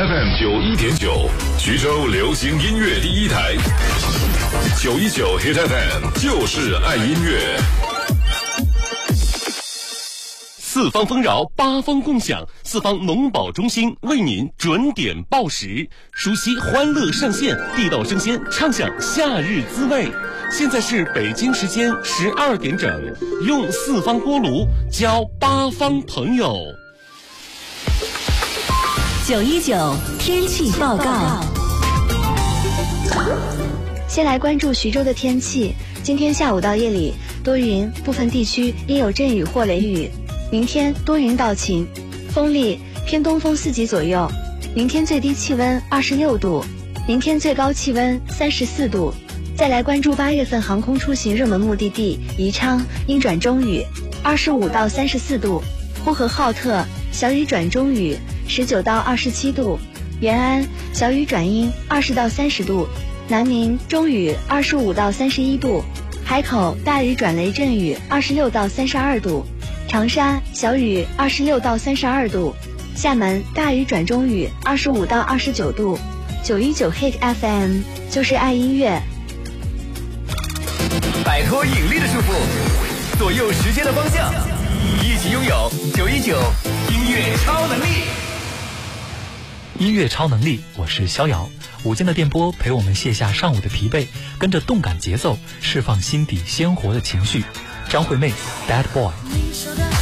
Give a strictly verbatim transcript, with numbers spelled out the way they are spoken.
F M 九一点九，徐州流行音乐第一台。九一九 Hit F M 就是爱音乐。 四方丰饶，八方共享，四方农保中心为您准点报时，熟悉欢乐上线，地道生鲜，畅享夏日滋味。现在是北京时间十二点整，用四方锅炉交八方朋友。 九一九天气报告。 先来关注徐州的天气，今天下午到夜里多云，部分地区阴有阵雨或雷雨。明天多云到晴，风力偏东风四级左右。明天最低气温二十六度，明天最高气温三十四度。再来关注八月份航空出行热门目的地宜昌，阴转中雨，二十五到三十四度；呼和浩特小雨转中雨，十九到二十七度；延安小雨转阴，二十到三十度；南宁中雨，二十五到三十一度；海口大雨转雷阵雨，二十六到三十二度；长沙小雨，二十六到三十二度；厦门大雨转中雨，二十五到二十九度。九一九 Hit F M 就是爱音乐。 摆脱引力的束缚，左右时间的方向，一起拥有九一九音乐超能力。 音乐超能力，我是逍遥。午间的电波陪我们卸下上午的疲惫，跟着动感节奏释放心底鲜活的情绪。张惠妹 Bad Boy。